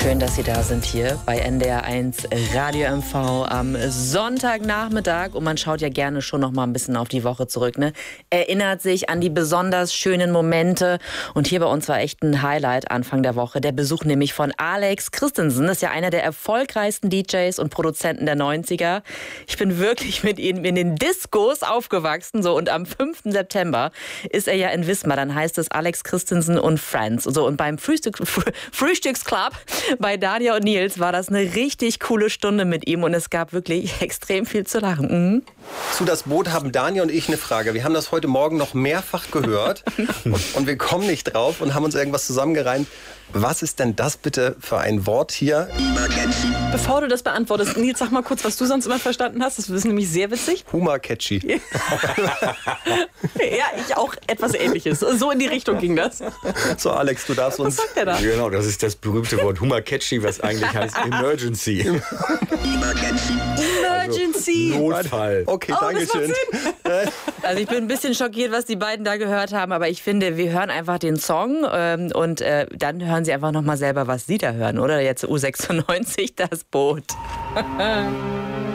Schön, dass Sie da sind hier bei NDR1 Radio MV am Sonntagnachmittag. Und man schaut ja gerne schon noch mal ein bisschen auf die Woche zurück, ne? Erinnert sich an die besonders schönen Momente. Und hier bei uns war echt ein Highlight Anfang der Woche. Der Besuch nämlich von Alex Christensen. Das ist ja einer der erfolgreichsten DJs und Produzenten der 90er. Ich bin wirklich mit ihm in den Discos aufgewachsen. So. Und am 5. September ist er ja in Wismar. Dann heißt es Alex Christensen und Friends. So. Und beim Frühstücksclub bei Dania und Nils war das eine richtig coole Stunde mit ihm und es gab wirklich extrem viel zu lachen. Mhm. Zu Das Boot haben Dania und ich eine Frage. Wir haben das heute Morgen noch mehrfach gehört und wir kommen nicht drauf und haben uns irgendwas zusammengereimt. Was ist denn das bitte für ein Wort hier? Bevor du das beantwortest, Nils, sag mal kurz, was du sonst immer verstanden hast. Das ist nämlich sehr witzig. Humor-catchy. Ja, ich auch etwas Ähnliches. So in die Richtung ging das. So, Alex, du darfst uns... Was sagt der da? Genau, das ist das berühmte Wort Humor-catchy, was eigentlich heißt Emergency. Emergency. Also Notfall. Okay, Oh, danke das macht schön. Also ich bin ein bisschen schockiert, was die beiden da gehört haben, aber ich finde, wir hören einfach den Song und dann hören sie einfach noch mal selber, was sie da hören, oder? Jetzt U96, Das Boot.